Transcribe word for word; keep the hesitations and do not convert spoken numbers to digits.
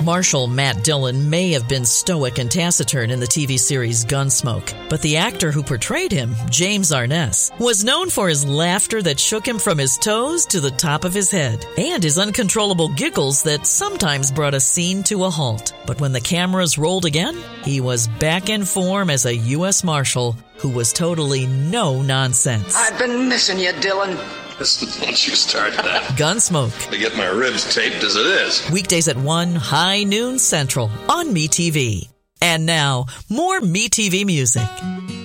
Marshal Matt Dillon may have been stoic and taciturn in the T V series Gunsmoke, but the actor who portrayed him, James Arness, was known for his laughter that shook him from his toes to the top of his head, and his uncontrollable giggles that sometimes brought a scene to a halt. But when the cameras rolled again, he was back in form as a U S Marshal who was totally no nonsense. I've been missing you, Dillon. Once you start that. Gunsmoke. I get my ribs taped as it is. Weekdays at one, high noon central on MeTV. And now, more MeTV music.